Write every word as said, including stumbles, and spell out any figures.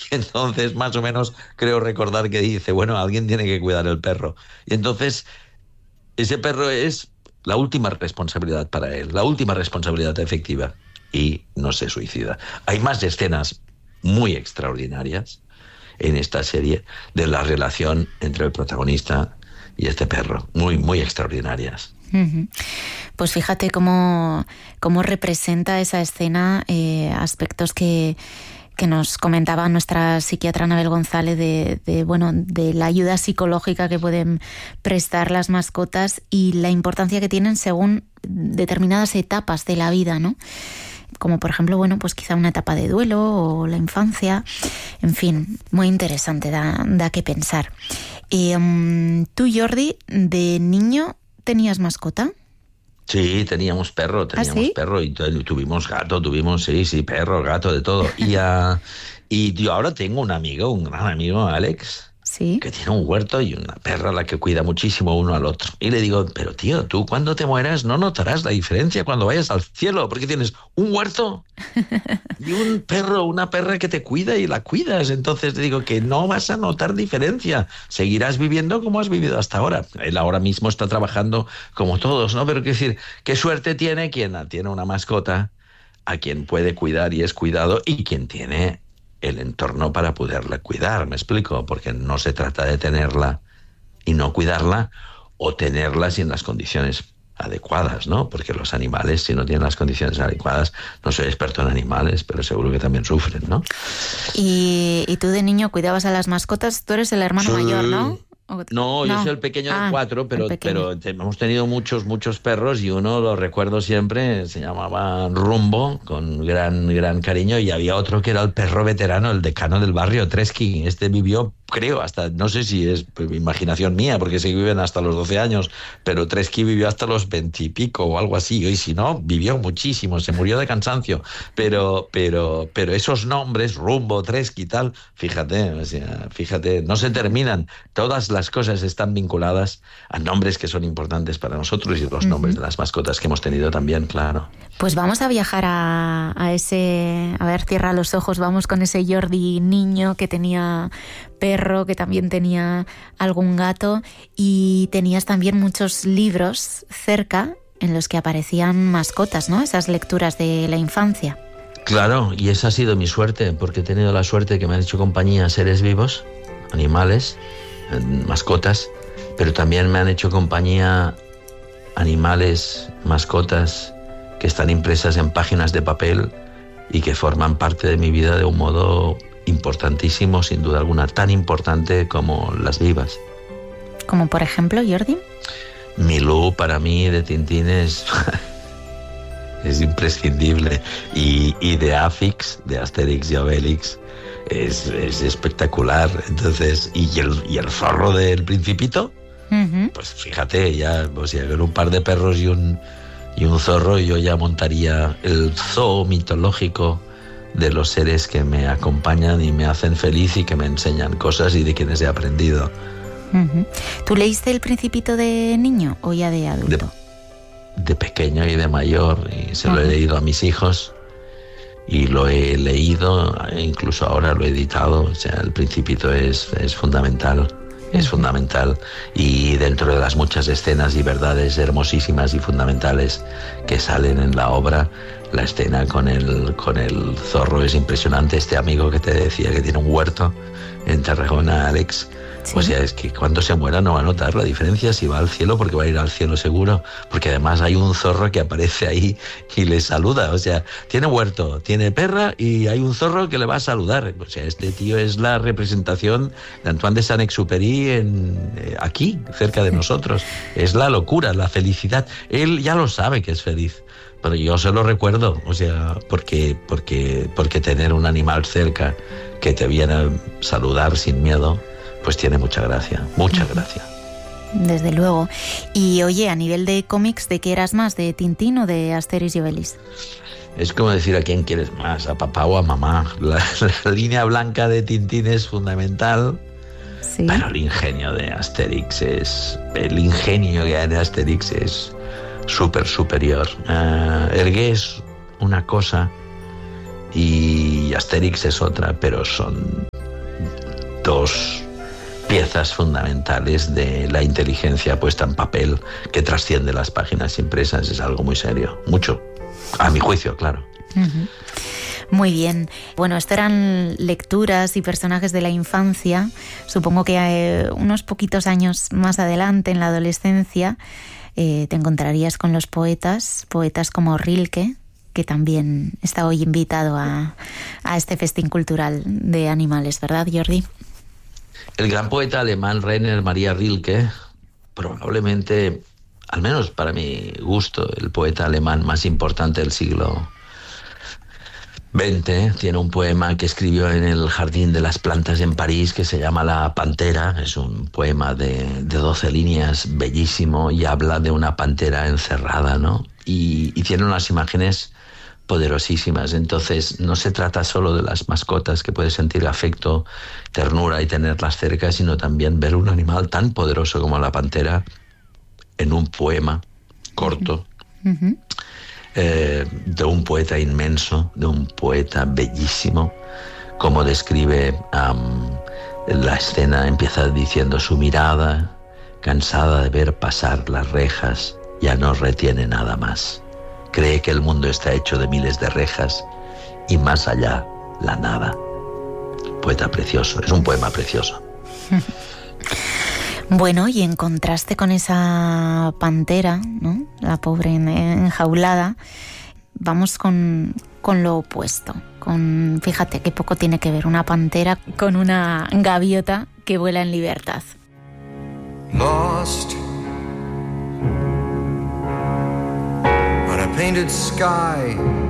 Entonces, más o menos, creo recordar que dice, bueno, alguien tiene que cuidar el perro. Y entonces, ese perro es la última responsabilidad para él, la última responsabilidad efectiva. Y no se suicida. Hay más escenas muy extraordinarias en esta serie de la relación entre el protagonista y este perro. Muy, muy extraordinarias. Uh-huh. Pues fíjate cómo, cómo representa esa escena eh, aspectos que, que nos comentaba nuestra psiquiatra Anabel González de, de, bueno, de la ayuda psicológica que pueden prestar las mascotas y la importancia que tienen según determinadas etapas de la vida, ¿no? Como por ejemplo, bueno, pues quizá una etapa de duelo o la infancia. En fin, muy interesante, da, da que pensar. Eh, um, tú, Jordi, de niño ¿tenías mascota? Sí, teníamos perro, teníamos ¿Ah, sí? perro y tuvimos gato, tuvimos, sí, sí, perro, gato, de todo. Y, uh, y yo ahora tengo un amigo, un gran amigo, Alex, ¿sí? Que tiene un huerto y una perra a la que cuida muchísimo uno al otro. Y le digo, pero tío, tú cuando te mueras no notarás la diferencia cuando vayas al cielo, porque tienes un huerto y un perro, una perra que te cuida y la cuidas. Entonces te digo que no vas a notar diferencia. Seguirás viviendo como has vivido hasta ahora. Él ahora mismo está trabajando como todos, ¿no? Pero quiero decir, ¿qué suerte tiene quien tiene una mascota, a quien puede cuidar y es cuidado, y quien tiene el entorno para poderla cuidar? ¿Me explico? Porque no se trata de tenerla y no cuidarla, o tenerla sin las condiciones adecuadas, ¿no? Porque los animales, si no tienen las condiciones adecuadas, no soy experto en animales, pero seguro que también sufren, ¿no? Y, y tú de niño cuidabas a las mascotas, tú eres el hermano sí. mayor, ¿no? No, yo no. soy el pequeño ah, de cuatro, pero, pero hemos tenido muchos, muchos perros y uno, lo recuerdo siempre, se llamaba Rumbo, con gran, gran cariño, y había otro que era el perro veterano, el decano del barrio, Tresky. Este vivió, creo, hasta, no sé si es imaginación mía, porque se viven hasta los doce años, pero Tresky vivió hasta los veinte y pico o algo así, y si no, vivió muchísimo, se murió de cansancio, pero, pero, pero esos nombres, Rumbo, Tresky y tal, fíjate, o sea, fíjate, no se terminan, todas las Las cosas están vinculadas a nombres que son importantes para nosotros y los uh-huh. nombres de las mascotas que hemos tenido también, claro. Pues vamos a viajar a, a ese... A ver, cierra los ojos, vamos con ese Jordi niño que tenía perro, que también tenía algún gato, y tenías también muchos libros cerca en los que aparecían mascotas, ¿no? Esas lecturas de la infancia. Claro, y esa ha sido mi suerte, porque he tenido la suerte que me han hecho compañía seres vivos, animales, mascotas, pero también me han hecho compañía animales, mascotas que están impresas en páginas de papel y que forman parte de mi vida de un modo importantísimo, sin duda alguna, tan importante como las vivas. ¿Como por ejemplo, Jordi? Milú, para mí, de Tintín es, es imprescindible, y, y de Afix, de Asterix y Obelix, Es, es espectacular. Entonces, y el, y el zorro del Principito, uh-huh. pues fíjate, ya, o sea, con un par de perros y un, y un zorro, yo ya montaría el zoo mitológico de los seres que me acompañan y me hacen feliz y que me enseñan cosas y de quienes he aprendido. Uh-huh. ¿Tú leíste el Principito de niño o ya de adulto? De, de pequeño y de mayor, y se uh-huh. lo he leído a mis hijos. Y lo he leído, incluso ahora lo he editado. O sea, el Principito es, es fundamental, es fundamental. Y dentro de las muchas escenas y verdades hermosísimas y fundamentales que salen en la obra, la escena con el, con el zorro es impresionante. Este amigo que te decía que tiene un huerto en Tarragona, Alex, ¿sí? O sea, es que cuando se muera no va a notar la diferencia si va al cielo, porque va a ir al cielo seguro, porque además hay un zorro que aparece ahí y le saluda. O sea, tiene huerto, tiene perra y hay un zorro que le va a saludar. O sea, este tío es la representación de Antoine de Saint-Exupéry en, eh, aquí, cerca de nosotros. Es la locura, la felicidad. Él ya lo sabe que es feliz, pero yo se lo recuerdo, o sea, porque, porque, porque tener un animal cerca que te viene a saludar sin miedo, pues tiene mucha gracia, mucha gracia. Desde luego. Y oye, a nivel de cómics, ¿de qué eras más? ¿De Tintín o de Asterix y Obelix? Es como decir a quién quieres más, a papá o a mamá. La, la línea blanca de Tintín es fundamental, sí. Pero el ingenio de Asterix es... El ingenio que hay de Asterix es súper superior. Uh, Hergé es una cosa y Asterix es otra, pero son dos piezas fundamentales de la inteligencia puesta en papel que trasciende las páginas impresas. Es algo muy serio, mucho, a mi juicio, claro. Uh-huh. Muy bien. Bueno, esto eran lecturas y personajes de la infancia. Supongo que eh, unos poquitos años más adelante, en la adolescencia, eh, te encontrarías con los poetas, poetas como Rilke, que también está hoy invitado a, a este festín cultural de animales, ¿verdad, Jordi? El gran poeta alemán Rainer Maria Rilke, probablemente, al menos para mi gusto, el poeta alemán más importante del siglo veinte, tiene un poema que escribió en el Jardín de las Plantas en París que se llama La Pantera. Es un poema de, de doce líneas, bellísimo, y habla de una pantera encerrada, ¿no? Y, y tiene unas imágenes poderosísimas. Entonces no se trata solo de las mascotas, que puedes sentir afecto, ternura y tenerlas cerca, sino también ver un animal tan poderoso como la pantera en un poema corto. Uh-huh. Eh, de un poeta inmenso, de un poeta bellísimo, como describe um, la escena. Empieza diciendo: su mirada, cansada de ver pasar las rejas, ya no retiene nada más. Cree que el mundo está hecho de miles de rejas y más allá la nada. Poeta precioso, es un poema precioso. Bueno, y en contraste con esa pantera, ¿no?, la pobre enjaulada, vamos con, con lo opuesto. Con, fíjate qué poco tiene que ver una pantera con una gaviota que vuela en libertad. Lost on a painted sky,